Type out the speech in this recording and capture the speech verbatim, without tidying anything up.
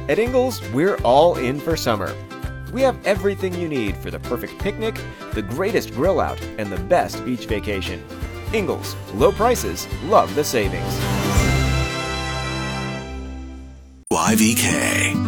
At Ingles, we're all in for summer. We have everything you need for the perfect picnic, the greatest grill out, and the best beach vacation. Ingles, low prices, love the savings. Y V K.